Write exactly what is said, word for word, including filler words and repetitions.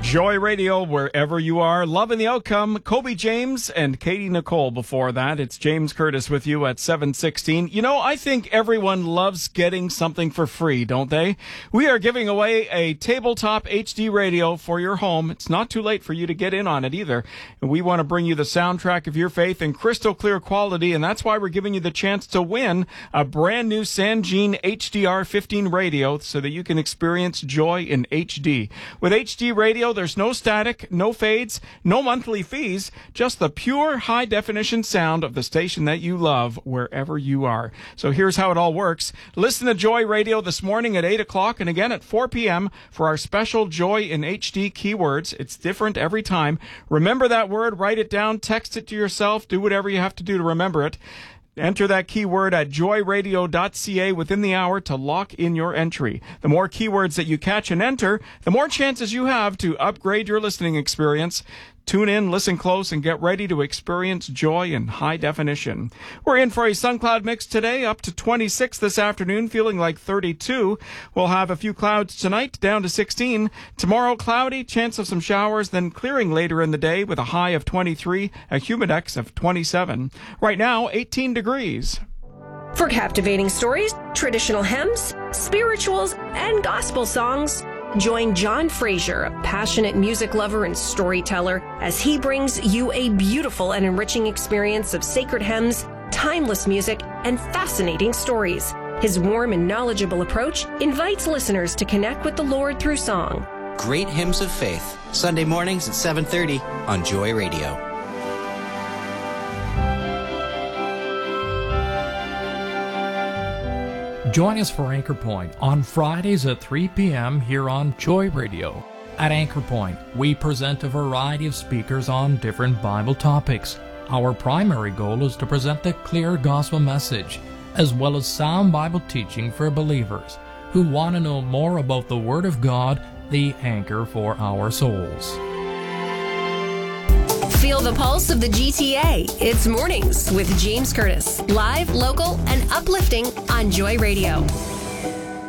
Joy Radio, wherever you are, loving the outcome. Kobe James and Katie Nicole before that. It's James Curtis with you at seven sixteen. You know, I think everyone loves getting something for free, don't they? We are giving away a tabletop H D radio for your home. It's not too late for you to get in on it either. And we want to bring you the soundtrack of your faith in crystal clear quality, and that's why we're giving you the chance to win a brand new Sangean H D R fifteen radio so that you can experience joy in H D. With H D radio, there's no static, no fades, no monthly fees, just the pure high-definition sound of the station that you love wherever you are. So here's how it all works. Listen to Joy Radio this morning at eight o'clock and again at four p.m. for our special Joy in H D keywords. It's different every time. Remember that word, write it down, text it to yourself, do whatever you have to do to remember it. Enter that keyword at joy radio dot c a within the hour to lock in your entry. The more keywords that you catch and enter, the more chances you have to upgrade your listening experience. Tune in, listen close, and get ready to experience joy in high definition. We're in for a sun cloud mix today, up to twenty-six this afternoon, feeling like thirty-two. We'll have a few clouds tonight, down to sixteen. Tomorrow, cloudy, chance of some showers, then clearing later in the day with a high of twenty-three, a humidex of twenty-seven. Right now, eighteen degrees. For captivating stories, traditional hymns, spirituals, and gospel songs, join John Fraser, a passionate music lover and storyteller, as he brings you a beautiful and enriching experience of sacred hymns, timeless music, and fascinating stories. His warm and knowledgeable approach invites listeners to connect with the Lord through song. Great Hymns of Faith, Sunday mornings at seven thirty on Joy Radio. Join us for Anchor Point on Fridays at three p.m. here on Joy Radio. At Anchor Point, we present a variety of speakers on different Bible topics. Our primary goal is to present the clear gospel message, as well as sound Bible teaching for believers who want to know more about the Word of God, the anchor for our souls. Feel the pulse of the G T A. It's Mornings with James Curtis. Live, local, and uplifting on Joy Radio.